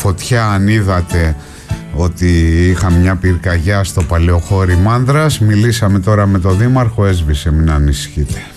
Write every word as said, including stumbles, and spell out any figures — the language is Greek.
φωτιά, αν είδατε ότι είχαμε μια πυρκαγιά στο Παλαιοχώρι Μάνδρας. Μιλήσαμε τώρα με τον Δήμαρχο, έσβησε, μην ανησυχείτε.